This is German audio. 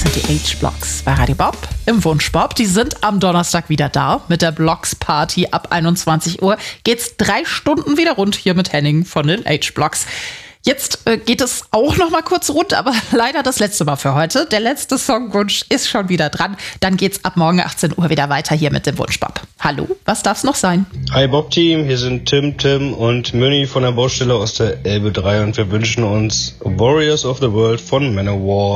Das sind die H-Blocks bei Radio Bob im Wunschbob. Die sind am Donnerstag wieder da mit der Blocks Party. Ab 21 Uhr geht's 3 Stunden wieder rund hier mit Henning von den H-Blocks. Jetzt geht es auch noch mal kurz rund, aber leider das letzte Mal für heute. Der letzte Songwunsch ist schon wieder dran. Dann geht's ab morgen 18 Uhr wieder weiter hier mit dem Wunschbob. Hallo, was darf's noch sein? Hi Bob-Team, hier sind Tim und Münni von der Baustelle aus der Elbe 3 und wir wünschen uns Warriors of the World von Manowar.